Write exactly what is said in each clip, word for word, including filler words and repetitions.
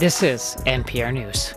This is N P R News.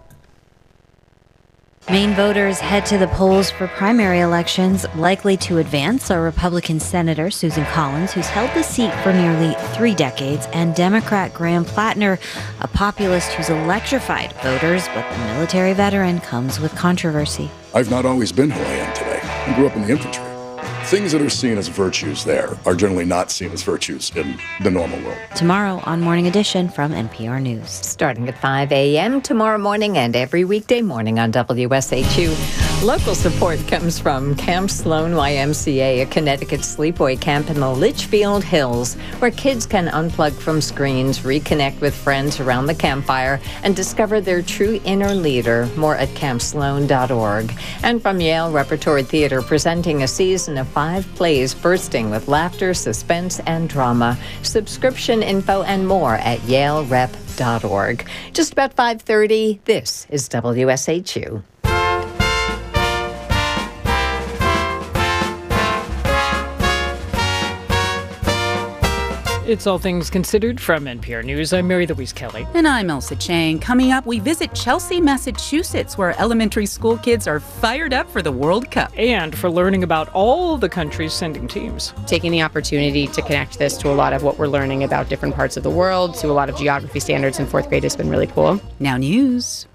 Maine voters head to the polls for primary elections. Likely to advance are Republican Senator Susan Collins, who's held the seat for nearly three decades, and Democrat Graham Plattner, a populist who's electrified voters, but the military veteran comes with controversy. I've not always been who I am today. I grew up in the infantry. Things that are seen as virtues there are generally not seen as virtues in the normal world. Tomorrow on Morning Edition from N P R News. Starting at five a.m. tomorrow morning and every weekday morning on W S H U. Local support comes from Camp Sloan Y M C A, a Connecticut sleepaway camp in the Litchfield Hills, where kids can unplug from screens, reconnect with friends around the campfire, and discover their true inner leader. More at camp sloan dot org. And from Yale Repertory Theater, presenting a season of five plays bursting with laughter, suspense, and drama. Subscription info and more at yale rep dot org. Just about five thirty, this is W S H U. It's All Things Considered from N P R News. I'm Mary Louise Kelly. And I'm Elsa Chang. Coming up, we visit Chelsea, Massachusetts, where elementary school kids are fired up for the World Cup. And for learning about all the countries sending teams. Taking the opportunity to connect this to a lot of what we're learning about different parts of the world, to a lot of geography standards in fourth grade has been really cool. Now news.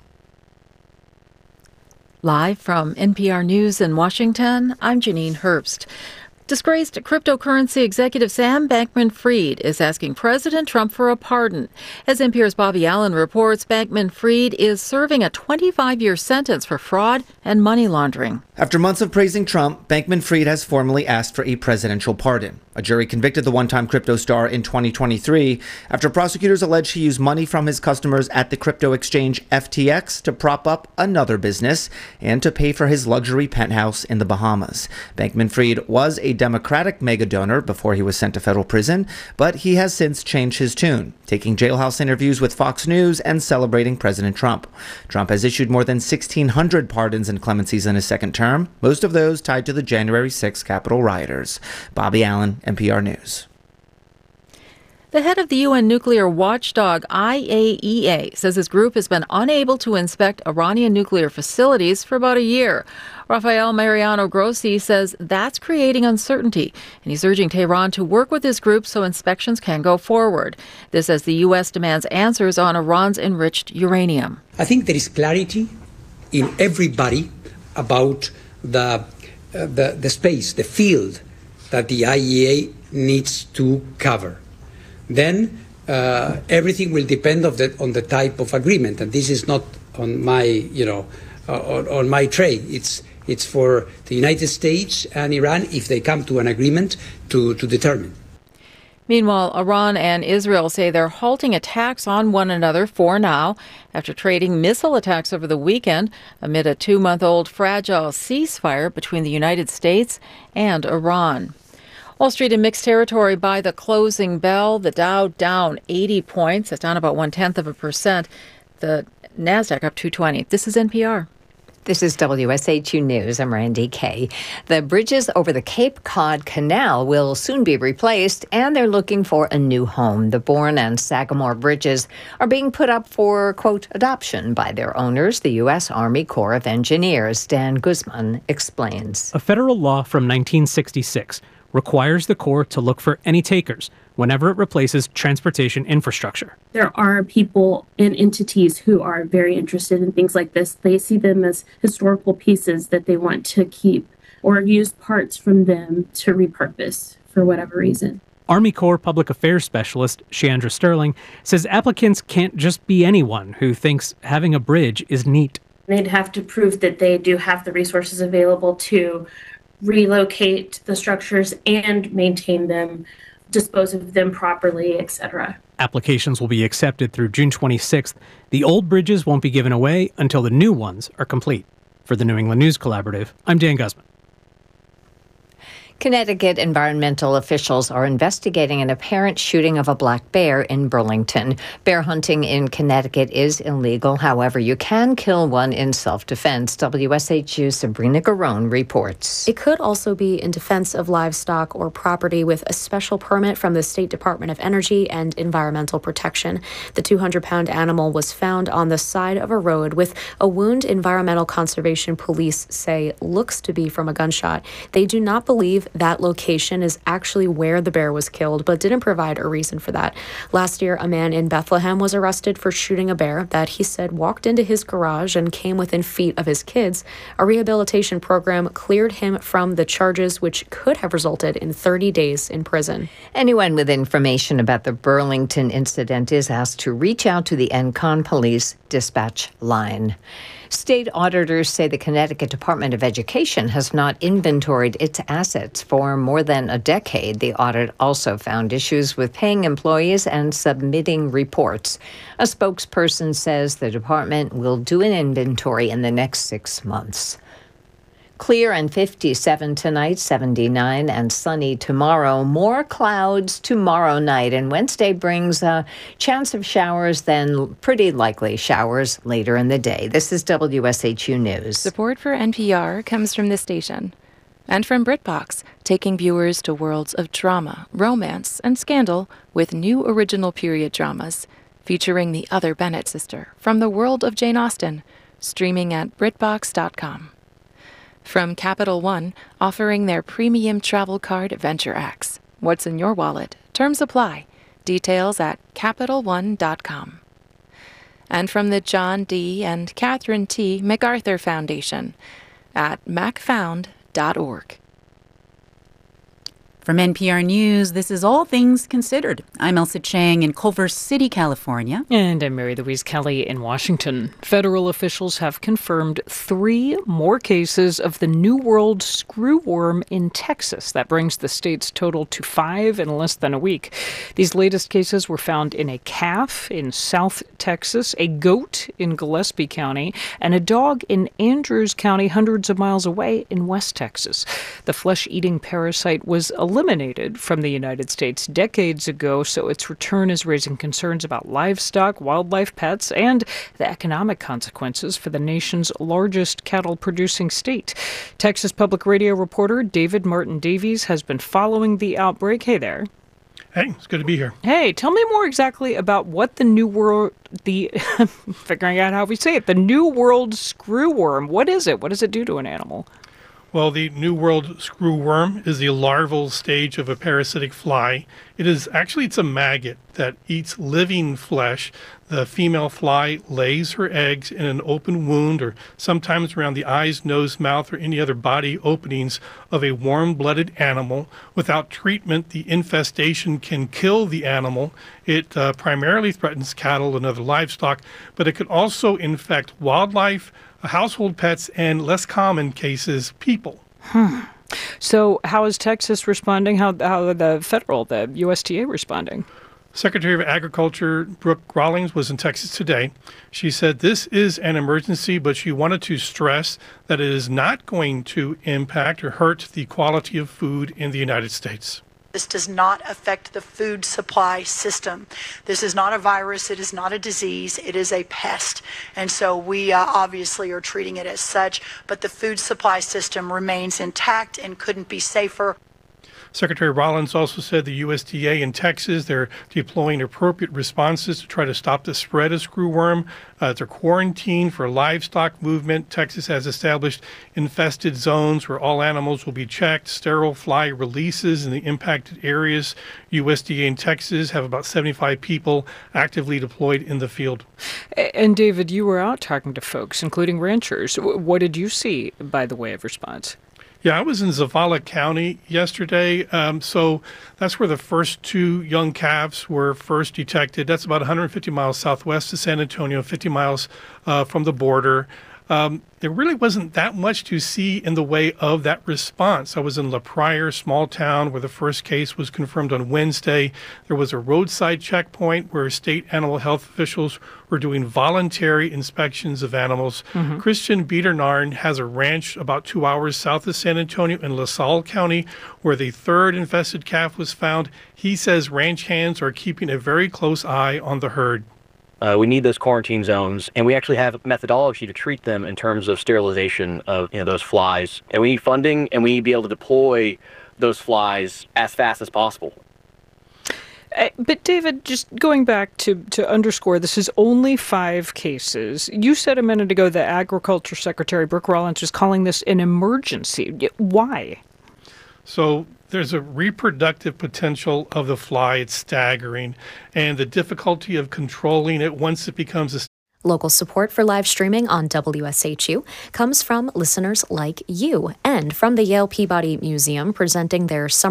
Live from N P R News in Washington, I'm Janine Herbst. Disgraced cryptocurrency executive Sam Bankman-Fried is asking President Trump for a pardon. As N P R's Bobby Allen reports, Bankman-Fried is serving a twenty-five-year sentence for fraud and money laundering. After months of praising Trump, Bankman-Fried has formally asked for a presidential pardon. A jury convicted the one-time crypto star in twenty twenty-three after prosecutors alleged he used money from his customers at the crypto exchange F T X to prop up another business and to pay for his luxury penthouse in the Bahamas. Bankman-Fried was a Democratic mega donor before he was sent to federal prison, but he has since changed his tune, taking jailhouse interviews with Fox News and celebrating President Trump. Trump has issued more than sixteen hundred pardons and clemencies in his second term, most of those tied to the January sixth Capitol rioters. Bobby Allen, N P R News. The head of the U N nuclear watchdog I A E A says his group has been unable to inspect Iranian nuclear facilities for about a year. Rafael Mariano Grossi says that's creating uncertainty, and he's urging Tehran to work with his group so inspections can go forward. This as the U S demands answers on Iran's enriched uranium. I think there is clarity in everybody about the, uh, the, the space, the field that the I A E A needs to cover. Then uh, everything will depend of the, on the type of agreement, and this is not on my, you know, uh, on, on my tray. It's it's for the United States and Iran, if they come to an agreement, to, to determine. Meanwhile, Iran and Israel say they're halting attacks on one another for now after trading missile attacks over the weekend amid a two-month-old fragile ceasefire between the United States and Iran. Wall Street in mixed territory by the closing bell. The Dow down eighty points. That's down about one-tenth of a percent. The NASDAQ up two twenty. This is N P R. This is W S H U News. I'm Randy Kay. The bridges over the Cape Cod Canal will soon be replaced, and they're looking for a new home. The Bourne and Sagamore bridges are being put up for, quote, adoption by their owners, the U S Army Corps of Engineers. Dan Guzman explains. A federal law from nineteen sixty-six requires the Corps to look for any takers whenever it replaces transportation infrastructure. There are people and entities who are very interested in things like this. They see them as historical pieces that they want to keep or use parts from them to repurpose for whatever reason. Army Corps Public Affairs Specialist Shandra Sterling says applicants can't just be anyone who thinks having a bridge is neat. They'd have to prove that they do have the resources available to relocate the structures and maintain them, dispose of them properly, et cetera. Applications will be accepted through June twenty-sixth. The old bridges won't be given away until the new ones are complete. For the New England News Collaborative, I'm Dan Guzman. Connecticut environmental officials are investigating an apparent shooting of a black bear in Burlington. Bear hunting in Connecticut is illegal. However, you can kill one in self-defense. W S H U Sabrina Garone reports. It could also be in defense of livestock or property with a special permit from the State Department of Energy and Environmental Protection. The two hundred pound animal was found on the side of a road with a wound Environmental Conservation Police say looks to be from a gunshot. They do not believe that location is actually where the bear was killed, but didn't provide a reason for that. Last year, a man in Bethlehem was arrested for shooting a bear that he said walked into his garage and came within feet of his kids. A rehabilitation program cleared him from the charges, which could have resulted in thirty days in prison. Anyone with information about the Burlington incident is asked to reach out to the Encon Police dispatch line. State auditors say the Connecticut Department of Education has not inventoried its assets for more than a decade. The audit also found issues with paying employees and submitting reports. A spokesperson says the department will do an inventory in the next six months. Clear and fifty-seven tonight, seventy-nine and sunny tomorrow. More clouds tomorrow night, and Wednesday brings a chance of showers, then pretty likely showers later in the day. This is W S H U News. Support for N P R comes from this station and from BritBox, taking viewers to worlds of drama, romance, and scandal with new original period dramas featuring the other Bennett sister from the world of Jane Austen, streaming at BritBox dot com. From Capital One, offering their premium travel card VentureX. What's in your wallet? Terms apply. Details at Capital One dot com. And from the John D. and Catherine T. MacArthur Foundation at mac found dot org. From N P R News, this is All Things Considered. I'm Elsa Chang in Culver City, California. And I'm Mary Louise Kelly in Washington. Federal officials have confirmed three more cases of the New World screwworm in Texas. That brings the state's total to five in less than a week. These latest cases were found in a calf in South Texas, a goat in Gillespie County, and a dog in Andrews County, hundreds of miles away in West Texas. The flesh-eating parasite was eliminated from the United States decades ago, so its return is raising concerns about livestock, wildlife, pets, and the economic consequences for the nation's largest cattle-producing state. Texas Public Radio reporter David Martin Davies has been following the outbreak. Hey there. Hey, it's good to be here. Hey, tell me more exactly about what the New World, the, figuring out how we say it, the New World screwworm. What is it? What does it do to an animal? Well, the New World screwworm is the larval stage of a parasitic fly. It is actually, it's a maggot that eats living flesh. The female fly lays her eggs in an open wound or sometimes around the eyes, nose, mouth, or any other body openings of a warm-blooded animal. Without treatment, the infestation can kill the animal. It uh, primarily threatens cattle and other livestock, but it could also infect wildlife, household pets, and less common cases, people. Hmm. So how is Texas responding? How how the federal, the U S D A responding? Secretary of Agriculture Brooke Rawlings was in Texas today. She said this is an emergency, but she wanted to stress that it is not going to impact or hurt the quality of food in the United States. This does not affect the food supply system. This is not a virus. It is not a disease. It is a pest. And so we uh, obviously are treating it as such, but the food supply system remains intact and couldn't be safer. Secretary Rollins also said the U S D A in Texas, they're deploying appropriate responses to try to stop the spread of screwworm. Uh, it's a quarantine for livestock movement. Texas has established infested zones where all animals will be checked, sterile fly releases in the impacted areas. U S D A in Texas have about seventy-five people actively deployed in the field. And David, you were out talking to folks, including ranchers. What did you see by the way of response? Yeah, I was in Zavala County yesterday, um, so that's where the first two young calves were first detected. That's about one hundred fifty miles southwest of San Antonio, fifty miles uh, from the border. um, there really wasn't that much to see in the way of that response. I was in La Pryor, small town, where the first case was confirmed on Wednesday. There was a roadside checkpoint where state animal health officials were doing voluntary inspections of animals. Mm-hmm. Christian Biedernarn has a ranch about two hours south of San Antonio in LaSalle County, where the third infested calf was found. He says ranch hands are keeping a very close eye on the herd. Uh, we need those quarantine zones, and we actually have a methodology to treat them in terms of sterilization of you know, those flies. And we need funding, and we need to be able to deploy those flies as fast as possible. Uh, but David, just going back to, to underscore, this is only five cases. You said a minute ago that Agriculture Secretary Brooke Rollins was calling this an emergency. Why? So there's a reproductive potential of the fly. It's staggering. And the difficulty of controlling it once it becomes a Local support for live streaming on W S H U comes from listeners like you and from the Yale Peabody Museum presenting their summer